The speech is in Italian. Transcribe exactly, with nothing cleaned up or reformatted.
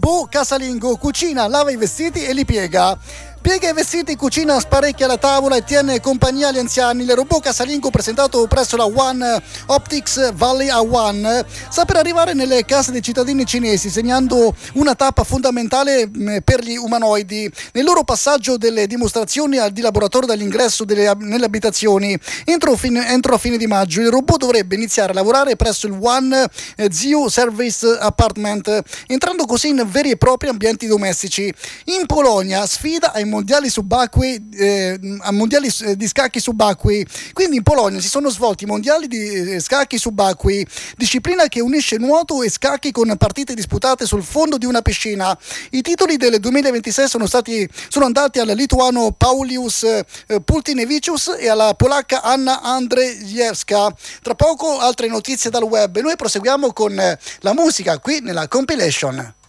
robot casalingo cucina, lava i vestiti e li piega. Piega i vestiti, cucina, sparecchia la tavola e tiene compagnia agli anziani. Il robot casalingo presentato presso la One Optics Valley a One sta per arrivare nelle case dei cittadini cinesi, segnando una tappa fondamentale per gli umanoidi. Nel loro passaggio delle dimostrazioni di laboratorio dall'ingresso delle, nelle abitazioni entro, fine, entro a fine di maggio, il robot dovrebbe iniziare a lavorare presso il One Zio Service Apartment, entrando così in veri e propri ambienti domestici. In Polonia sfida ai mondiali subacquei eh, a mondiali di scacchi subacquei. Quindi in Polonia si sono svolti i mondiali di scacchi subacquei, disciplina che unisce nuoto e scacchi con partite disputate sul fondo di una piscina. I titoli del duemilaventisei sono stati sono andati al lituano Paulius eh, Pultinevicius e alla polacca Anna Andrzejewska. Tra poco altre notizie dal web e noi proseguiamo con la musica qui nella compilation.